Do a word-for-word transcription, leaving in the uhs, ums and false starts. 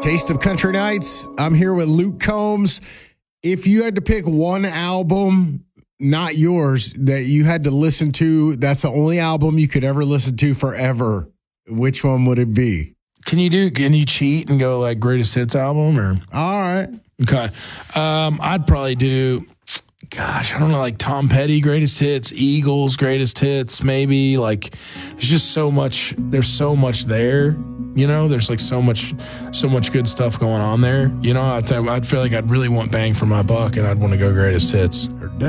Taste of Country Nights. I'm here with Luke Combs. If you had to pick one album, not yours, that you had to listen to, that's the only album you could ever listen to forever, which one would it be? Can you do? Can you cheat and go like greatest hits album or? All right. Okay. Um, I'd probably do. Gosh, I don't know, like Tom Petty greatest hits, Eagles greatest hits, maybe. Like, there's just so much. There's so much there. You know, there's like so much, so much good stuff going on there. You know, I th- I'd feel like I'd really want bang for my buck, and I'd want to go greatest hits.